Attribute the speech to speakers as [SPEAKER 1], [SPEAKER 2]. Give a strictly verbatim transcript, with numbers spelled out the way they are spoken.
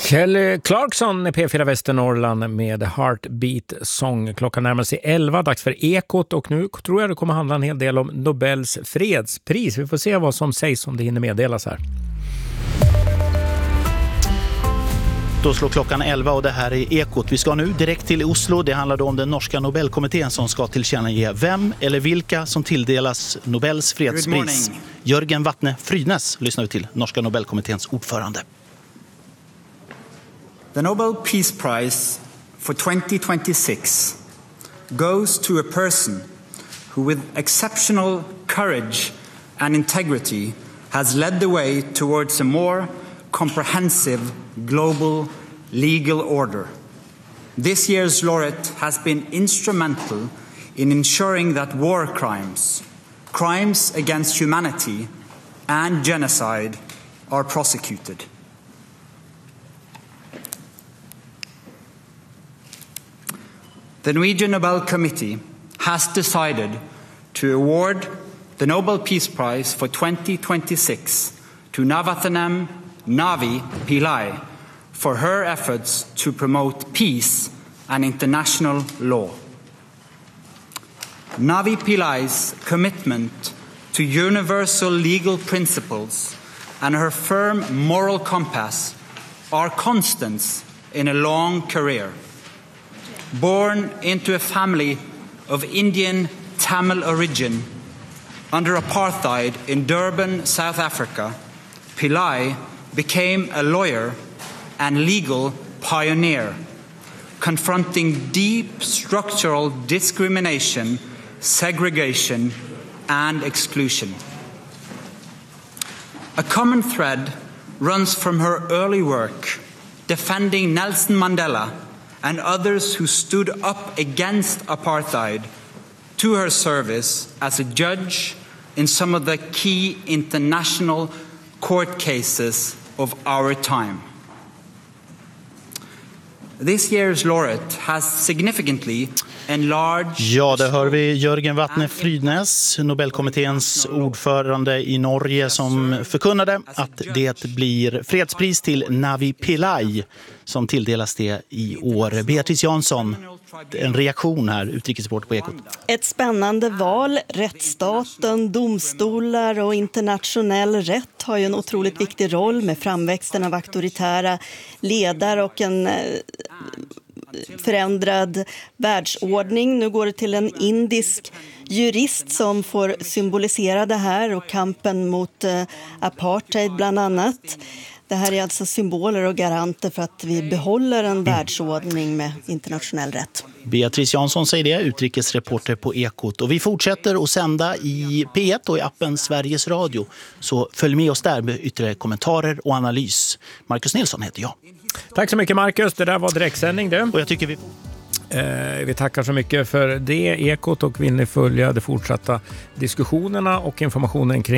[SPEAKER 1] Kelly Clarkson i P fyra Västernorrland med Heartbeat Song. Klockan närmar sig elva, dags för Ekot, och nu tror jag det kommer handla en hel del om Nobels fredspris. Vi får se vad som sägs om det hinner meddelas här.
[SPEAKER 2] Då slår klockan elva och det här är Ekot. Vi ska nu direkt till Oslo. Det handlar då om den norska Nobelkommittén som ska tillkännage vem eller vilka som tilldelas Nobels fredspris. Jörgen Vatne Frydnes lyssnar vi till, norska Nobelkommitténs ordförande.
[SPEAKER 3] The Nobel Peace Prize for twenty twenty-six goes to a person who with exceptional courage and integrity has led the way towards a more comprehensive global legal order. This year's laureate has been instrumental in ensuring that war crimes, crimes against humanity and genocide are prosecuted. The Norwegian Nobel Committee has decided to award the Nobel Peace Prize for twenty twenty-six to Navathanam Navi Pillai for her efforts to promote peace and international law. Navi Pillai's commitment to universal legal principles and her firm moral compass are constants in a long career. Born into a family of Indian Tamil origin under apartheid in Durban, South Africa, Pillai became a lawyer and legal pioneer, confronting deep structural discrimination, segregation, and exclusion. A common thread runs from her early work defending Nelson Mandela and others who stood up against apartheid to her service as a judge in some of the key international court cases of our time. This year's laureate has significantly enlarged...
[SPEAKER 2] Ja, det hör vi Jörgen Vatne Frydnes, Nobelkommitténs ordförande i Norge, som förkunnade att det blir fredspris till Navi Pillai som tilldelas det i år. Beatrice Jansson, en reaktion här, utrikesreporter på Ekot.
[SPEAKER 4] Ett spännande val. Rättsstaten, domstolar och internationell rätt har ju en otroligt viktig roll med framväxten av auktoritära ledare och en förändrad världsordning. Nu går det till en indisk jurist som får symbolisera det här och kampen mot apartheid bland annat. Det här är alltså symboler och garanter för att vi behåller en världsordning med internationell rätt.
[SPEAKER 2] Beatrice Jansson säger det, utrikesreporter på Ekot. Och vi fortsätter att sända i P ett och i appen Sveriges Radio. Så följ med oss där med ytterligare kommentarer och analys. Marcus Nilsson heter jag.
[SPEAKER 1] Tack så mycket, Marcus. Det där var direktsändning det.
[SPEAKER 2] Och jag tycker vi...
[SPEAKER 1] Eh, vi tackar så mycket för det, Ekot, och vill ni följa de fortsatta diskussionerna och informationen kring